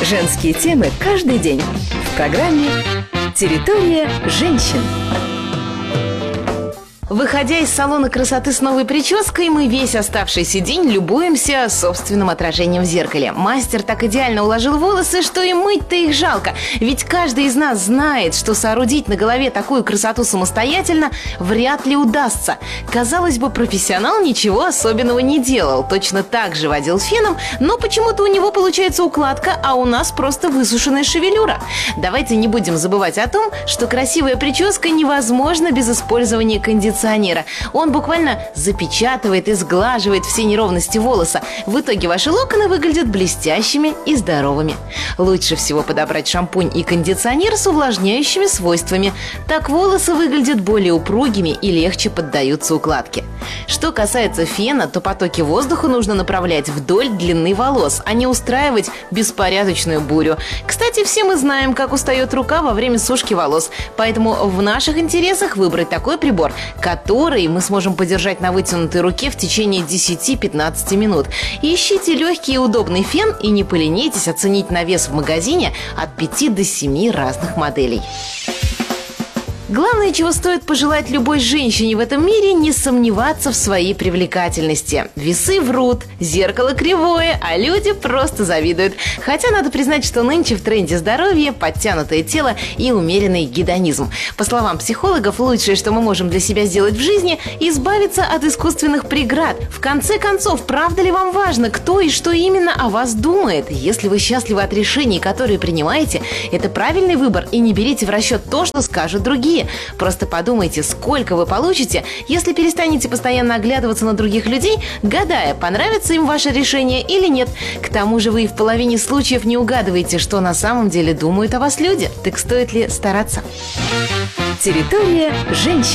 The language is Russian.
Женские темы каждый день в программе «Территория женщин». Выходя из салона красоты с новой прической, мы весь оставшийся день любуемся собственным отражением в зеркале. Мастер так идеально уложил волосы, что и мыть-то их жалко. Ведь каждый из нас знает, что соорудить на голове такую красоту самостоятельно вряд ли удастся. Казалось бы, профессионал ничего особенного не делал. Точно так же водил феном, но почему-то у него получается укладка, а у нас просто высушенная шевелюра. Давайте не будем забывать о том, что красивая прическа невозможна без использования кондиционера. Он буквально запечатывает и сглаживает все неровности волоса. В итоге ваши локоны выглядят блестящими и здоровыми. Лучше всего подобрать шампунь и кондиционер с увлажняющими свойствами. Так волосы выглядят более упругими и легче поддаются укладке. Что касается фена, то потоки воздуха нужно направлять вдоль длины волос, а не устраивать беспорядочную бурю. Кстати, все мы знаем, как устает рука во время сушки волос. Поэтому в наших интересах выбрать такой прибор, который мы сможем подержать на вытянутой руке в течение 10-15 минут. Ищите легкий и удобный фен и не поленитесь оценить навес в магазине от 5 до 7 разных моделей. Главное, чего стоит пожелать любой женщине в этом мире, не сомневаться в своей привлекательности. Весы врут, зеркало кривое, а люди просто завидуют. Хотя надо признать, что нынче в тренде здоровье, подтянутое тело и умеренный гедонизм. По словам психологов, лучшее, что мы можем для себя сделать в жизни – избавиться от искусственных преград. В конце концов, правда ли вам важно, кто и что именно о вас думает? Если вы счастливы от решений, которые принимаете, это правильный выбор, и не берите в расчет то, что скажут другие. Просто подумайте, сколько вы получите, если перестанете постоянно оглядываться на других людей, гадая, понравится им ваше решение или нет. К тому же вы и в половине случаев не угадываете, что на самом деле думают о вас люди. Так стоит ли стараться? Территория женщин.